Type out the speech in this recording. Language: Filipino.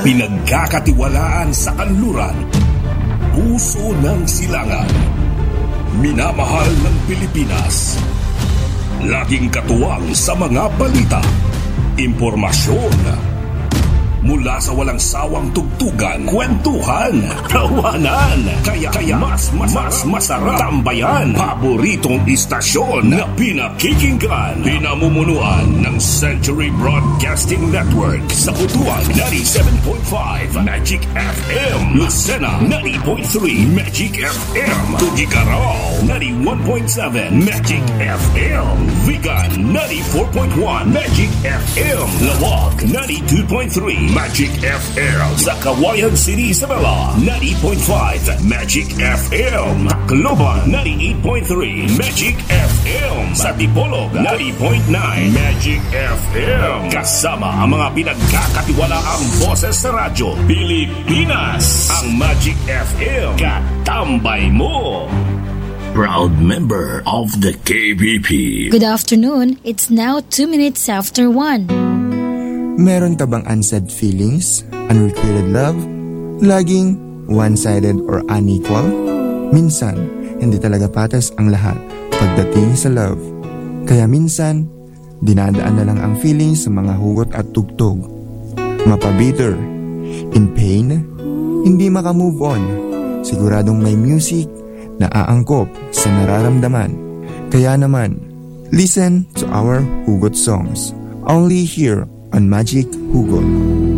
Pinagkakatiwalaan sa kanluran, puso ng silangan, minamahal ng Pilipinas, laging katuwang sa mga balita, impormasyon, mula sa walang sawang tugtugan, kwentuhan, tawanan. Kaya mas masarap tambayan. Paboritong istasyon na pinakikinggan. Pinamumunuan ng Century Broadcasting Network sa Butuan 97.5 Magic FM, Lucena 90.3 Magic FM, Tugigarao 91.7 Magic FM, Vigan 94.1 Magic FM, Lawag 92.3 Magic FM, sa Kawayan City, Isabela 90.5 Magic FM, Tacloban 98.3 Magic FM, sa Dipolog 90.9 Magic FM. Kasama ang mga pinagkakatiwalaang boses sa radyo Pilipinas, ang Magic FM katambay mo. Proud member of the KBP. Good afternoon. It's now 2 minutes after 1. Meron ka bang unsaid feelings, unrequited love, laging one-sided or unequal? Minsan, hindi talaga patas ang lahat pagdating sa love. Kaya minsan, dinadaan na lang ang feelings sa mga hugot at tugtog. Mapabitter, in pain, hindi makamove on. Siguradong may music na aangkop sa nararamdaman. Kaya naman, listen to our hugot songs. Only here on Magic Hugot.